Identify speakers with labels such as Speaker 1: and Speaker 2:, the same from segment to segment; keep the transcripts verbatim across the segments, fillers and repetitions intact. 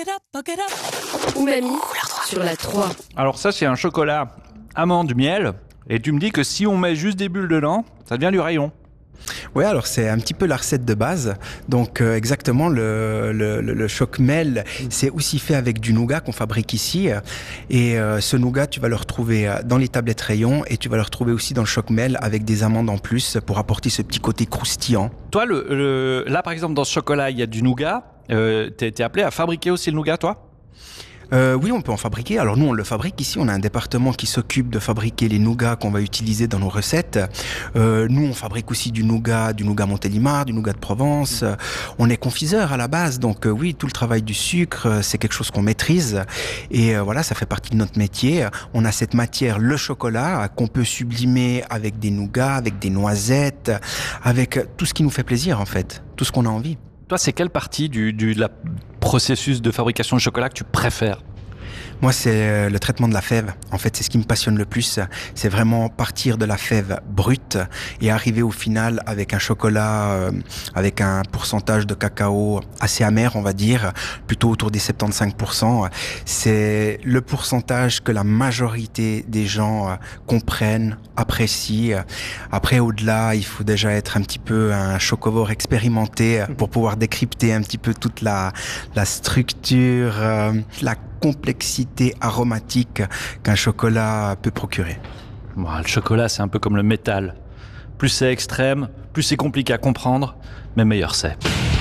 Speaker 1: Umami sur la trois.
Speaker 2: Alors ça, c'est un chocolat amande miel. Et tu me dis que si on met juste des bulles dedans, ça devient du rayon.
Speaker 3: Oui, alors c'est un petit peu la recette de base. Donc euh, exactement, le, le, le, le choc-mel, c'est aussi fait avec du nougat qu'on fabrique ici. Et euh, ce nougat, tu vas le retrouver dans les tablettes rayons et tu vas le retrouver aussi dans le choc-mel avec des amandes en plus pour apporter ce petit côté croustillant.
Speaker 2: Toi, le, le, là par exemple, dans ce chocolat, il y a du nougat. Euh, t'es, t'es appelé à fabriquer aussi le nougat, toi ?
Speaker 3: Euh, oui, on peut en fabriquer. Alors nous, on le fabrique ici. On a un département qui s'occupe de fabriquer les nougats qu'on va utiliser dans nos recettes. Euh, nous, on fabrique aussi du nougat, du nougat Montélimar, du nougat de Provence. Euh, on est confiseur à la base, donc euh, oui, tout le travail du sucre, euh, c'est quelque chose qu'on maîtrise. Et euh, voilà, ça fait partie de notre métier. On a cette matière, le chocolat, qu'on peut sublimer avec des nougats, avec des noisettes, avec tout ce qui nous fait plaisir en fait, tout ce qu'on a envie.
Speaker 2: Toi, c'est quelle partie du, du la processus de fabrication de chocolat que tu préfères ?
Speaker 3: Moi, c'est le traitement de la fève. En fait, c'est ce qui me passionne le plus. C'est vraiment partir de la fève brute et arriver au final avec un chocolat, euh, avec un pourcentage de cacao assez amer, on va dire, plutôt autour des soixante-quinze pour cent. C'est le pourcentage que la majorité des gens euh, comprennent, apprécient. Après, au-delà, il faut déjà être un petit peu un chocovore expérimenté pour pouvoir décrypter un petit peu toute la, la structure, euh, la complexité aromatique qu'un chocolat peut procurer.
Speaker 2: Bon, le chocolat, c'est un peu comme le métal. Plus c'est extrême, plus c'est compliqué à comprendre, mais meilleur c'est.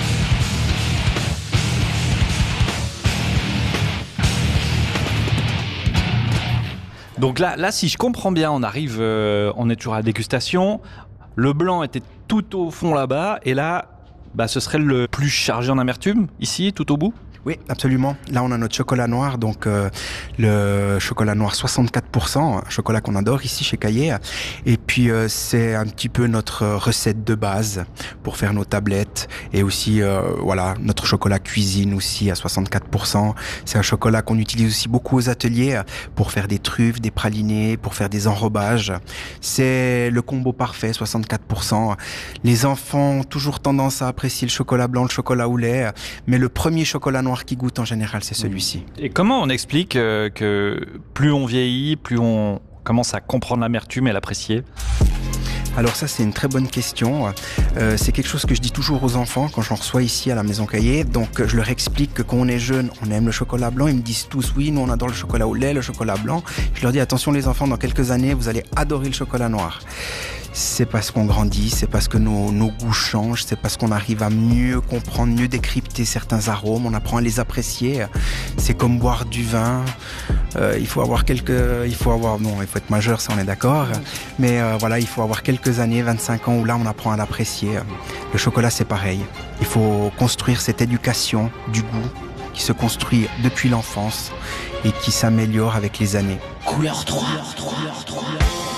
Speaker 2: Donc là, là, si je comprends bien, on arrive, euh, on est toujours à la dégustation. Le blanc était tout au fond là-bas, et là, bah, ce serait le plus chargé en amertume, ici, tout au bout ?
Speaker 3: Oui, absolument. Là, on a notre chocolat noir, donc euh, le chocolat noir soixante-quatre pour cent, un chocolat qu'on adore ici chez Caillé. Et puis, euh, c'est un petit peu notre recette de base pour faire nos tablettes. Et aussi, euh, voilà, notre chocolat cuisine aussi à soixante-quatre pour cent. C'est un chocolat qu'on utilise aussi beaucoup aux ateliers pour faire des truffes, des pralinés, pour faire des enrobages. C'est le combo parfait, soixante-quatre pour cent. Les enfants ont toujours tendance à apprécier le chocolat blanc, le chocolat au lait, mais le premier chocolat noir qui goûte en général, c'est celui-ci.
Speaker 2: Et comment on explique euh, que plus on vieillit, plus on commence à comprendre l'amertume et l'apprécier ?
Speaker 3: Alors ça, c'est une très bonne question. Euh, c'est quelque chose que je dis toujours aux enfants quand j'en reçois ici à la Maison Caillé. Donc je leur explique que quand on est jeune, on aime le chocolat blanc. Ils me disent tous oui, nous on adore le chocolat au lait, le chocolat blanc. Je leur dis attention les enfants, dans quelques années, vous allez adorer le chocolat noir. C'est parce qu'on grandit, c'est parce que nos, nos goûts changent, c'est parce qu'on arrive à mieux comprendre, mieux décrypter certains arômes, on apprend à les apprécier. C'est comme boire du vin. Euh, il faut avoir quelques, il faut avoir, non, il faut être majeur, ça on est d'accord. Mais euh, voilà, il faut avoir quelques années, vingt-cinq ans, où là on apprend à l'apprécier. Le chocolat, c'est pareil. Il faut construire cette éducation du goût qui se construit depuis l'enfance et qui s'améliore avec les années.
Speaker 4: Couleur trois. Couleur trois.